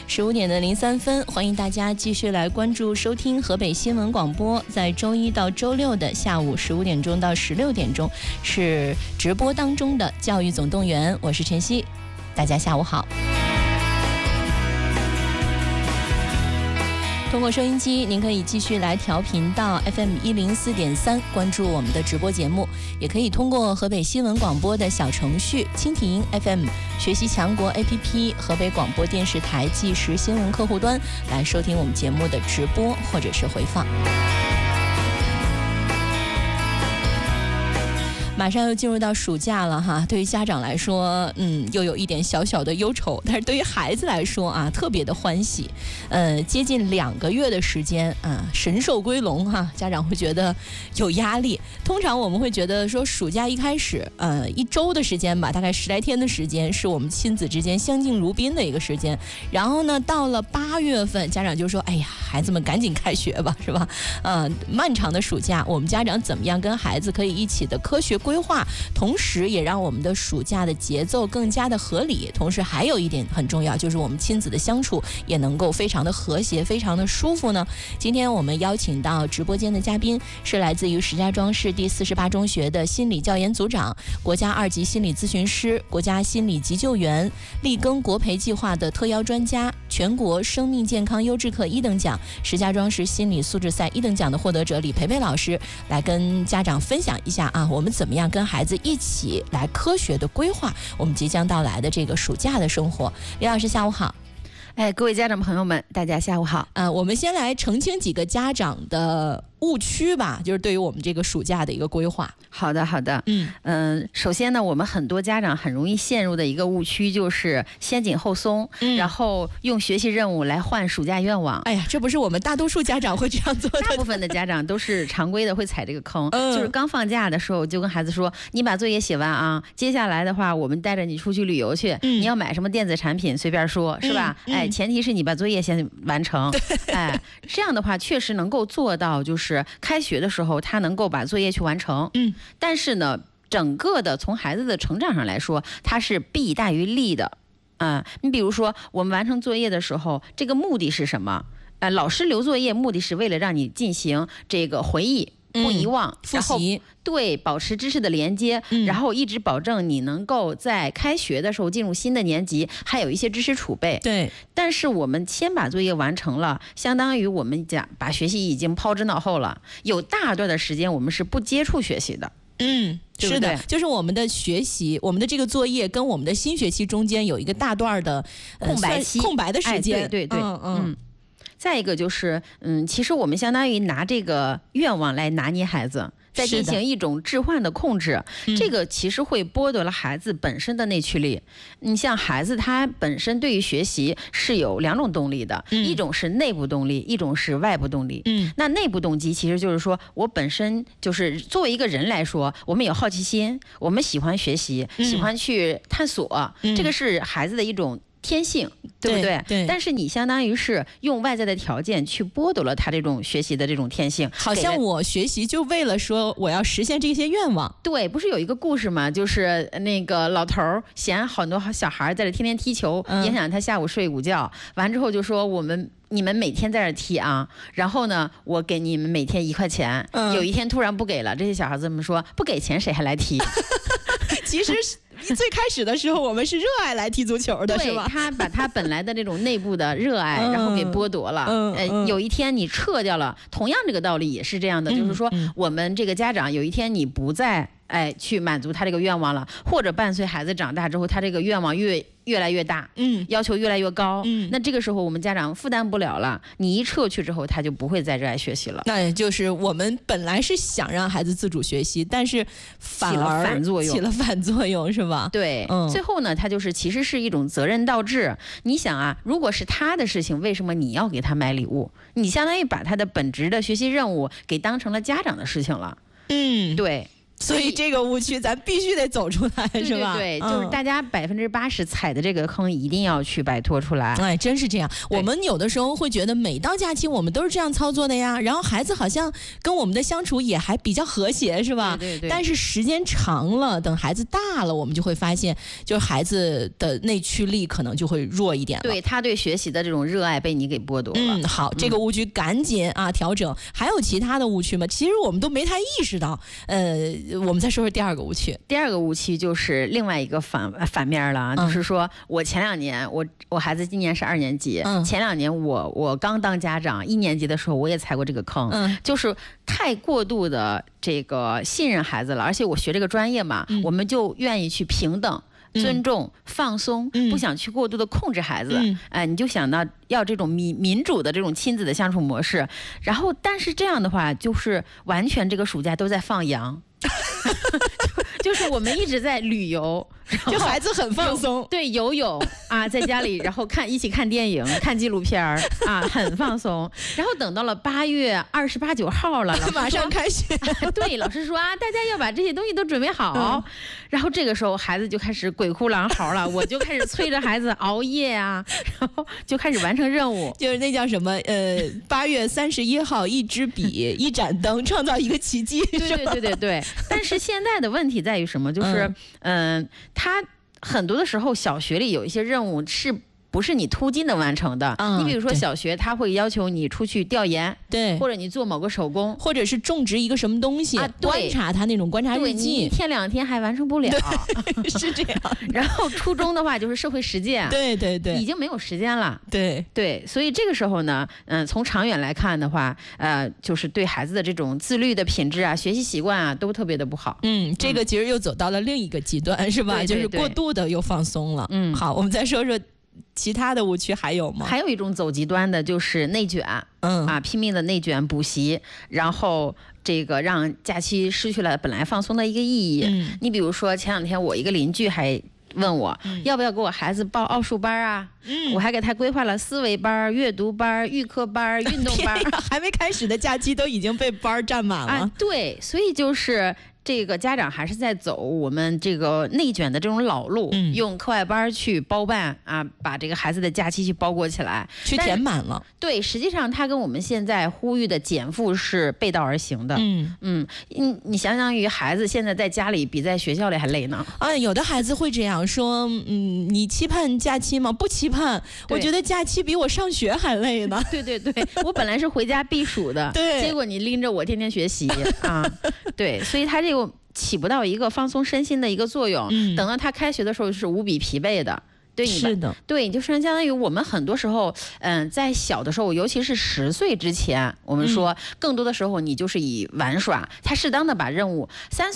15:03，欢迎大家继续来关注收听河北新闻广播，在周一到周六的下午15点钟到16点钟是直播当中的教育总动员，我是晨曦，大家下午好。通过收音机，您可以继续来调频到 FM104.3，关注我们的直播节目，也可以通过河北新闻广播的小程序蜻蜓 FM、学习强国 APP、河北广播电视台即时新闻客户端来收听我们节目的直播或者是回放。马上又进入到暑假了哈，对于家长来说，又有一点小小的忧愁，但是对于孩子来说啊，特别的欢喜。接近2个月的时间啊，神兽归笼哈，家长会觉得有压力。通常我们会觉得说，暑假一开始，1周的时间吧，大概10来天的时间，是我们亲子之间相敬如宾的一个时间。然后呢，到了8月份，家长就说：“哎呀，孩子们赶紧开学吧，是吧？漫长的暑假，我们家长怎么样跟孩子可以一起的科学规划，同时也让我们的暑假的节奏更加的合理。同时还有一点很重要，就是我们亲子的相处也能够非常的和谐，非常的舒服呢。今天我们邀请到直播间的嘉宾是来自于石家庄市第48中学的心理教研组长，国家2级心理咨询师，国家心理急救员，力耕国培计划的特邀专家，全国生命健康优质课1等奖，石家庄市心理素质赛1等奖的获得者李培培老师，来跟家长分享一下啊，我们怎么样跟孩子一起来科学的规划我们即将到来的这个暑假的生活。李老师下午好。 各位家长朋友们，大家下午好。 我们先来澄清几个家长的误区吧，就是对于我们这个暑假的一个规划。 好的。首先呢，我们很多家长很容易陷入的一个误区就是先紧后松，然后用学习任务来换暑假愿望。 哎呀，这不是我们大多数家长会这样做的。 大部分的家长都是常规的会踩这个坑，就是刚放假的时候就跟孩子说，你把作业写完啊，接下来的话我们带着你出去旅游去，你要买什么电子产品随便说，是吧？前提是你把作业先完成。这样的话确实能够做到，就是开学的时候他能够把作业去完成。但是呢，整个的从孩子的成长上来说，它是弊大于利的。你比如说我们完成作业的时候，这个目的是什么？老师留作业目的是为了让你进行这个回忆，不遗忘， 复习， 对，保持知识的连接，然后一直保证你能够在开学的时候进入新的年级，还有一些知识储备。 对， 但是我们先把作业完成了，相当于我们讲把学习已经抛之脑后了，有大段的时间我们是不接触学习的。对是的，就是我们的学习，我们的这个作业跟我们的新学期中间有一个大段的空白的时间。 对。再一个就是，其实我们相当于拿这个愿望来拿捏孩子，在进行一种置换的控制，这个其实会剥夺了孩子本身的内驱力。你像孩子他本身对于学习是有2种动力的，一种是内部动力，一种是外部动力。那内部动机其实就是说，我本身就是作为一个人来说，我们有好奇心，我们喜欢学习，喜欢去探索，这个是孩子的一种天性，对不对？ 对。 但是你相当于是用外在的条件去剥夺了他这种学习的这种天性， 好像我学习就为了说我要实现这些愿望。 对，不是有一个故事吗？就是那个老头嫌很多小孩在这天天踢球，影响他下午睡午觉，完之后就说你们每天在这踢啊，然后呢，我给你们每天1块钱。有一天突然不给了，这些小孩子们说，不给钱谁还来踢？ 其实最开始的时候我们是热爱来踢足球的，是吧？ 他把他本来的这种内部的热爱然后给剥夺了。有一天你撤掉了，同样这个道理也是这样的，就是说我们这个家长有一天你不再去满足他这个愿望了，或者伴随孩子长大之后，他这个愿望越来越大，要求越来越高，那这个时候我们家长负担不了了，你一撤去之后，他就不会再热爱学习了。 那也就是我们本来是想让孩子自主学习，但是反而起了反作用，是吧？ 对，最后呢，他就是其实是一种责任倒置。你想啊，如果是他的事情，为什么你要给他买礼物？你相当于把他的本职的学习任务给当成了家长的事情了。对。 所以这个误区咱必须得走出来，是吧？ 对，就是大家80%踩的这个坑一定要去摆脱出来。 哎，真是这样。我们有的时候会觉得每到假期我们都是这样操作的呀，然后孩子好像跟我们的相处也还比较和谐，是吧？ 对。 但是时间长了，等孩子大了，我们就会发现，就是孩子的内驱力可能就会弱一点了。 对，他对学习的这种热爱被你给剥夺了。 好，这个误区赶紧调整。还有其他的误区吗？其实我们都没太意识到。我们再说说第二个误区。 第二个误区就是另外一个反面了，就是说我前2年，我孩子今年是2年级，前2年我刚当家长1年级的时候，我也踩过这个坑，就是太过度的这个信任孩子了，而且我学这个专业嘛，我们就愿意去平等。尊重、放松，不想去过度的控制孩子，你就想到要这种民主的这种亲子的相处模式，然后但是这样的话，就是完全这个暑假都在放羊。就是我们一直在旅游， 就孩子很放松， 对，游泳在家里，然后一起看电影、看纪录片很放松。然后等到了8月28、9号了， 马上开学， 对，老师说大家要把这些东西都准备好。然后这个时候孩子就开始鬼哭狼嚎了，我就开始催着孩子熬夜然后就开始完成任务。 就是那叫什么8月31号，一支笔，一盏灯，创造一个奇迹。 对。但是现在的问题在于什么？就是他很多的时候小学里有一些任务是不是你突击能完成的？你比如说小学他会要求你出去调研， 对， 或者你做某个手工， 或者是种植一个什么东西，观察他那种观察日记， 你1天2天还完成不了， 是这样。 然后初中的话就是社会实践， 对， 已经没有时间了， 对， 所以这个时候呢，从长远来看的话，就是对孩子的这种自律的品质学习习惯都特别的不好。 这个其实又走到了另一个极端，是吧？ 对， 就是过度的又放松了。好，我们再说说。其他的误区还有吗？ 还有一种走极端的就是内卷，拼命的内卷补习，然后这个让假期失去了本来放松的一个意义。你比如说前2天我一个邻居还问我，要不要给我孩子报奥数班我还给他规划了思维班、阅读班、预科班、运动班， 还没开始的假期都已经被班占满了。 对，所以就是这个家长还是在走我们这个内卷的这种老路，用课外班去包办把这个孩子的假期去包裹起来， 去填满了。 对，实际上他跟我们现在呼吁的减负是背道而行的。你想想于孩子现在在家里比在学校里还累呢。 有的孩子会这样说，你期盼假期吗？不期盼，我觉得假期比我上学还累呢。 对，我本来是回家避暑的，结果你拎着我天天学习对，所以他这个起不到一个放松身心的一个作用。等到他开学的时候是无比疲惫的。对， 是的， 对，就是相当于我们很多时候，在小的时候，尤其是10岁之前，我们说更多的时候你就是以玩耍，他适当的把任务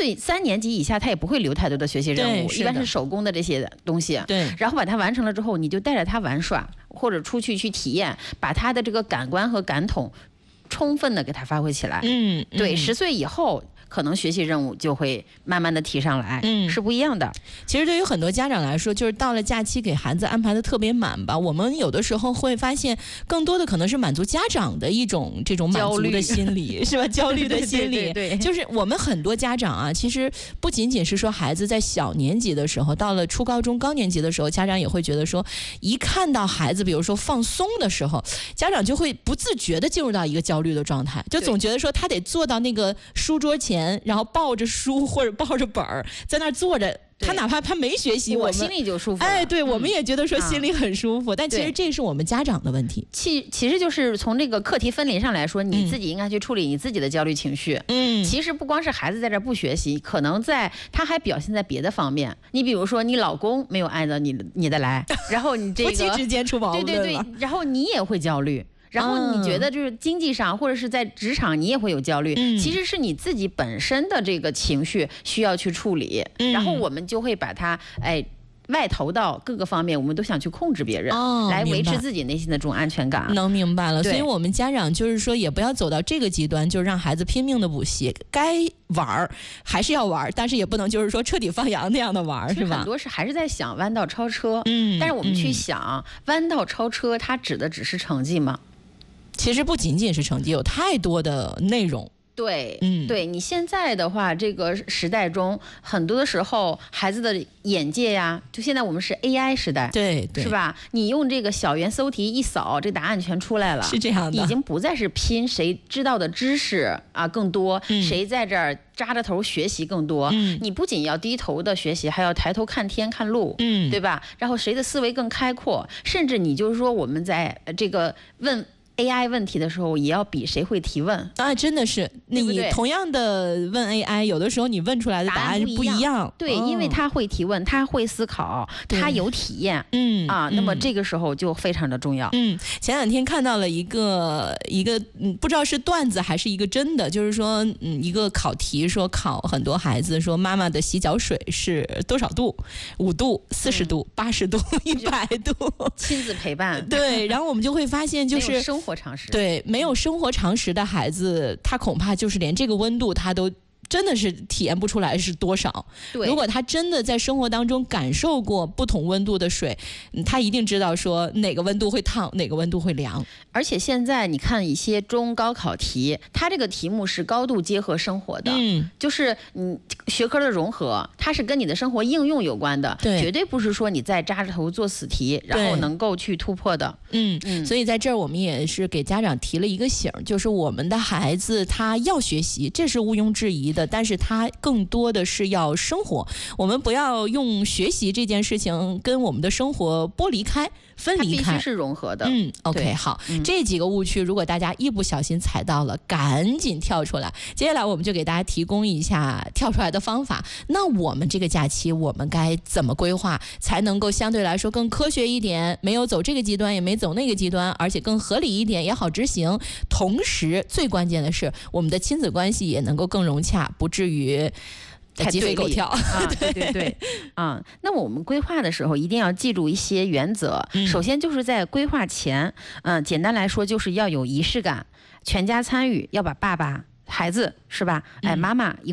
3年级以下他也不会留太多的学习任务，一般是手工的这些东西， 对， 然后把它完成了之后，你就带着他玩耍或者出去体验，把他的这个感官和感统充分的给他发挥起来。对，10岁以后。可能学习任务就会慢慢的提上来，是不一样的。 其实对于很多家长来说，就是到了假期给孩子安排的特别满吧。我们有的时候会发现，更多的可能是满足家长的一种这种满足的心理，是吧？焦虑的心理。 对， 就是我们很多家长其实不仅仅是说孩子在小年级的时候，到了初高中高年级的时候，家长也会觉得说，一看到孩子比如说放松的时候，家长就会不自觉的进入到一个焦虑的状态，就总觉得说他得坐到那个书桌前。然后抱着书或者抱着本儿在那儿坐着，他哪怕他没学习， 我心里就舒服。 对，我们也觉得说心里很舒服。但其实这是我们家长的问题。 其实就是从这个课题分离上来说，你自己应该去处理你自己的焦虑情绪。其实不光是孩子在这不学习，可能他还表现在别的方面。你比如说，你老公没有按照你的来，然后你这个夫妻之间出矛盾了， 对，然后你也会焦虑。然后你觉得就是经济上或者是在职场你也会有焦虑，其实是你自己本身的这个情绪需要去处理，然后我们就会把它外投到各个方面，我们都想去控制别人，来维持自己内心的这种安全感。 能明白了，所以我们家长就是说，也不要走到这个极端，就让孩子拼命的补习，该玩还是要玩，但是也不能就是说彻底放羊那样的玩，是吧？ 很多是还是在想弯道超车，但是我们去想，弯道超车，它指的只是成绩吗？ 其实不仅仅是成绩，有太多的内容。 对，对，你现在的话，这个时代中，很多的时候，孩子的眼界呀，就现在我们是 AI 时代， 对， 是吧？你用这个小猿搜题一扫，这答案全出来了， 是这样的， 已经不再是拼谁知道的知识啊更多，谁在这儿扎着头学习更多。你不仅要低头的学习，还要抬头看天看路，对吧？然后谁的思维更开阔，甚至你就是说我们在这个问AI 问题的时候，也要比谁会提问啊！真的是，你同样的问 AI， 有的时候你问出来的答案不一样。 对，因为他会提问，他会思考，他有体验。那么这个时候就非常的重要。 前两天看到了一个不知道是段子还是一个真的，就是说，一个考题说考很多孩子说妈妈的洗脚水是多少度？5度、40度、80度、100度。 亲子陪伴。 对，然后我们就会发现，就是生活常识， 对，没有生活常识的孩子，他恐怕就是连这个温度他都真的是体验不出来是多少。如果他真的在生活当中感受过不同温度的水，他一定知道说哪个温度会烫，哪个温度会凉。 而且现在你看一些中高考题，它这个题目是高度结合生活的，就是学科的融合，它是跟你的生活应用有关的，绝对不是说你在扎着头做死题，然后能够去突破的。 所以在这儿我们也是给家长提了一个醒，就是我们的孩子他要学习，这是毋庸置疑的，但是他更多的是要生活，我们不要用学习这件事情跟我们的生活剥离开、分离开， 它必须是融合的。 OK， 好，这几个误区如果大家一不小心踩到了，赶紧跳出来。接下来我们就给大家提供一下跳出来的方法。那我们这个假期我们该怎么规划，才能够相对来说更科学一点，没有走这个极端，也没走那个极端，而且更合理一点，也好执行。同时最关键的是，我们的亲子关系也能够更融洽，不至于鸡飞狗跳啊！ 对啊，那我们规划的时候一定要记住一些原则。首先就是在规划前，简单来说就是要有仪式感，全家参与，要把爸爸、孩子是吧？妈妈一